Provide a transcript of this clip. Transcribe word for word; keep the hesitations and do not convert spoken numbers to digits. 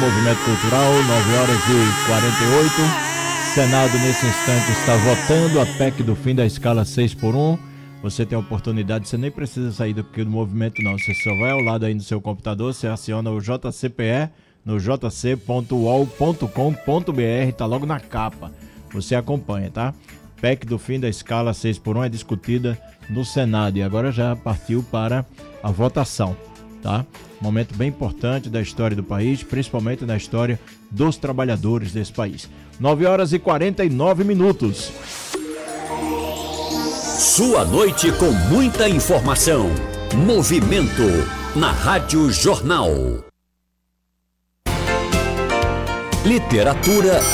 movimento cultural, nove horas e quarenta e oito. Senado, nesse instante, está votando a P E C do fim da escala seis por um. Você tem a oportunidade, você nem precisa sair daqui do movimento, não. Você só vai ao lado aí no seu computador, você aciona o J C P E no j c ponto u o l ponto com ponto b r, tá logo na capa. Você acompanha, tá? P E C do fim da escala seis por um é discutida no Senado e agora já partiu para a votação, tá? Momento bem importante da história do país, principalmente na história dos trabalhadores desse país. nove horas e quarenta e nove minutos. Sua noite com muita informação. Movimento na Rádio Jornal. Literatura